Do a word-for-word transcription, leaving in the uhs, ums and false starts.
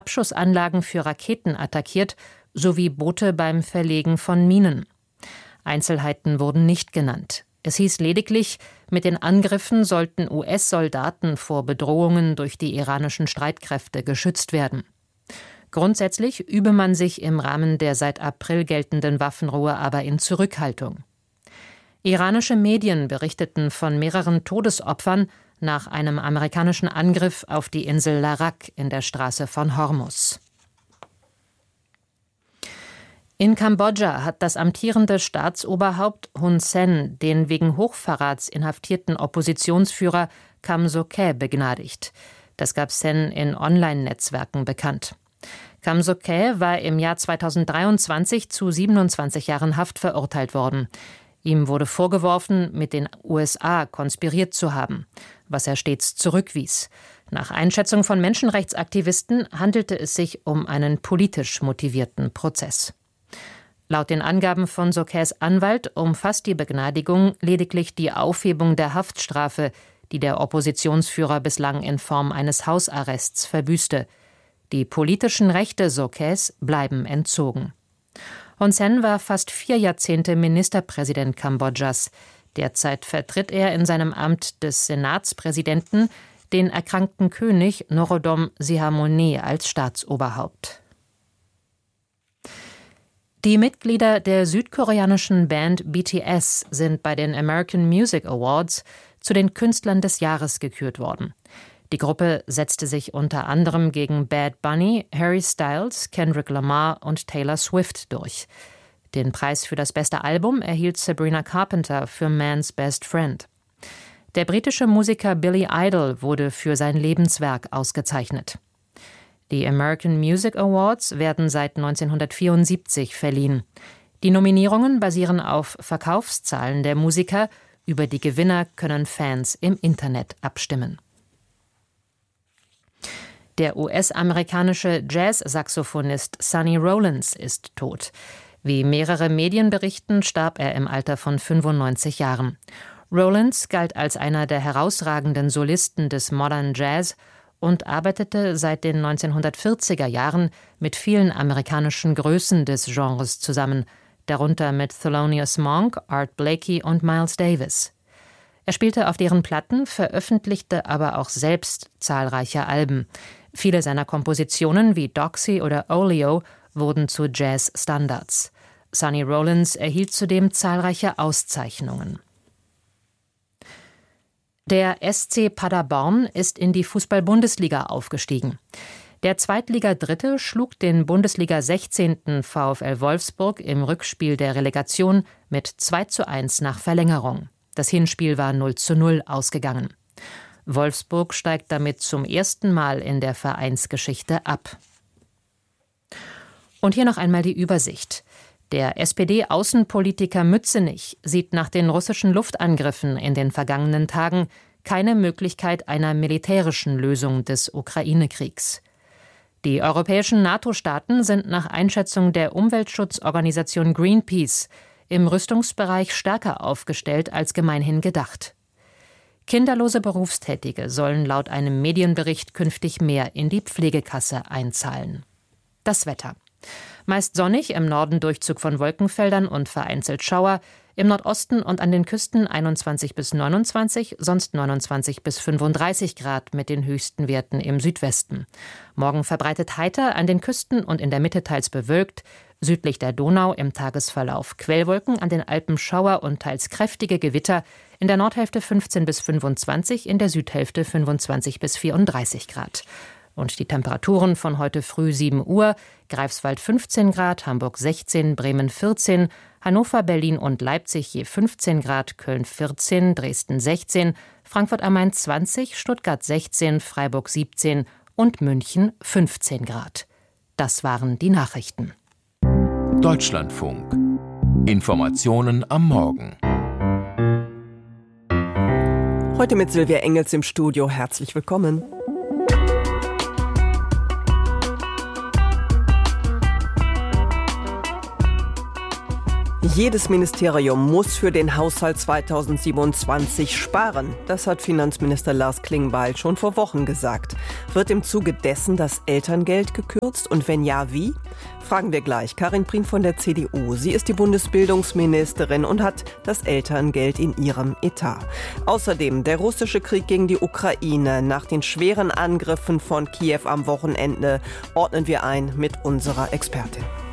Abschussanlagen für Raketen attackiert, sowie Boote beim Verlegen von Minen. Einzelheiten wurden nicht genannt. Es hieß lediglich, mit den Angriffen sollten U S-Soldaten vor Bedrohungen durch die iranischen Streitkräfte geschützt werden. Grundsätzlich übe man sich im Rahmen der seit April geltenden Waffenruhe aber in Zurückhaltung. Iranische Medien berichteten von mehreren Todesopfern nach einem amerikanischen Angriff auf die Insel Larak in der Straße von Hormuz. In Kambodscha hat das amtierende Staatsoberhaupt Hun Sen den wegen Hochverrats inhaftierten Oppositionsführer Kam Suu-kyi begnadigt. Das gab Sen in Online-Netzwerken bekannt. Kam Suu-kyi war im Jahr zweitausenddreiundzwanzig zu siebenundzwanzig Jahren Haft verurteilt worden. Ihm wurde vorgeworfen, mit den U S A konspiriert zu haben, was er stets zurückwies. Nach Einschätzung von Menschenrechtsaktivisten handelte es sich um einen politisch motivierten Prozess. Laut den Angaben von Suu-kyis Anwalt umfasst die Begnadigung lediglich die Aufhebung der Haftstrafe, die der Oppositionsführer bislang in Form eines Hausarrests verbüßte. Die politischen Rechte Suu-kyis bleiben entzogen. Hun Sen war fast vier Jahrzehnte Ministerpräsident Kambodschas. Derzeit vertritt er in seinem Amt des Senatspräsidenten den erkrankten König Norodom Sihamoni als Staatsoberhaupt. Die Mitglieder der südkoreanischen Band B T S sind bei den American Music Awards zu den Künstlern des Jahres gekürt worden. Die Gruppe setzte sich unter anderem gegen Bad Bunny, Harry Styles, Kendrick Lamar und Taylor Swift durch. Den Preis für das beste Album erhielt Sabrina Carpenter für Man's Best Friend. Der britische Musiker Billy Idol wurde für sein Lebenswerk ausgezeichnet. Die American Music Awards werden seit neunzehnhundertvierundsiebzig verliehen. Die Nominierungen basieren auf Verkaufszahlen der Musiker. Über die Gewinner können Fans im Internet abstimmen. Der U S-amerikanische Jazz-Saxophonist Sonny Rollins ist tot. Wie mehrere Medien berichten, starb er im Alter von fünfundneunzig Jahren. Rollins galt als einer der herausragenden Solisten des Modern Jazz und arbeitete seit den neunzehnhundertvierziger Jahren mit vielen amerikanischen Größen des Genres zusammen, darunter mit Thelonious Monk, Art Blakey und Miles Davis. Er spielte auf deren Platten, veröffentlichte aber auch selbst zahlreiche Alben. Viele seiner Kompositionen wie Doxy oder Oleo wurden zu Jazz-Standards. Sonny Rollins erhielt zudem zahlreiche Auszeichnungen. Der S C Paderborn ist in die Fußball-Bundesliga aufgestiegen. Der Zweitliga-Dritte schlug den Bundesliga-sechzehnten VfL Wolfsburg im Rückspiel der Relegation mit zwei zu eins nach Verlängerung. Das Hinspiel war null zu null ausgegangen. Wolfsburg steigt damit zum ersten Mal in der Vereinsgeschichte ab. Und hier noch einmal die Übersicht. Der S P D-Außenpolitiker Mützenich sieht nach den russischen Luftangriffen in den vergangenen Tagen keine Möglichkeit einer militärischen Lösung des Ukraine-Kriegs. Die europäischen NATO-Staaten sind nach Einschätzung der Umweltschutzorganisation Greenpeace im Rüstungsbereich stärker aufgestellt als gemeinhin gedacht. Kinderlose Berufstätige sollen laut einem Medienbericht künftig mehr in die Pflegekasse einzahlen. Das Wetter. Meist sonnig, im Norden Durchzug von Wolkenfeldern und vereinzelt Schauer, im Nordosten und an den Küsten einundzwanzig bis neunundzwanzig, sonst neunundzwanzig bis fünfunddreißig Grad mit den höchsten Werten im Südwesten. Morgen verbreitet heiter, an den Küsten und in der Mitte teils bewölkt, südlich der Donau im Tagesverlauf Quellwolken, an den Alpen Schauer und teils kräftige Gewitter, in der Nordhälfte fünfzehn bis fünfundzwanzig, in der Südhälfte fünfundzwanzig bis vierunddreißig Grad. Und die Temperaturen von heute früh sieben Uhr, Greifswald fünfzehn Grad, Hamburg sechzehn, Bremen vierzehn, Hannover, Berlin und Leipzig je fünfzehn Grad, Köln vierzehn, Dresden sechzehn, Frankfurt am Main zwanzig, Stuttgart sechzehn, Freiburg siebzehn und München fünfzehn Grad. Das waren die Nachrichten. Deutschlandfunk. Informationen am Morgen. Heute mit Silvia Engels im Studio. Herzlich willkommen. Jedes Ministerium muss für den Haushalt zweitausendsiebenundzwanzig sparen. Das hat Finanzminister Lars Klingbeil schon vor Wochen gesagt. Wird im Zuge dessen das Elterngeld gekürzt? Und wenn ja, wie? Fragen wir gleich Karin Prien von der C D U. Sie ist die Bundesbildungsministerin und hat das Elterngeld in ihrem Etat. Außerdem der russische Krieg gegen die Ukraine. Nach den schweren Angriffen von Kiew am Wochenende ordnen wir ein mit unserer Expertin.